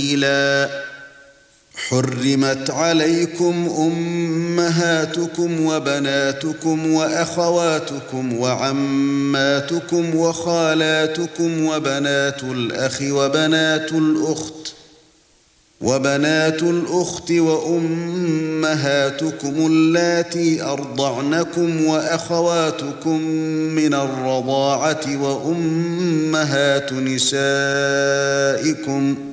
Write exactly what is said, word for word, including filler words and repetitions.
سبيلا حرمت عليكم أمهاتكم وبناتكم وأخواتكم وعماتكم وخالاتكم وبنات الأخ وبنات الأخت وبنات الأخت وأمهاتكم اللاتي أرضعنكم وأخواتكم من الرضاعة وأمهات نسائكم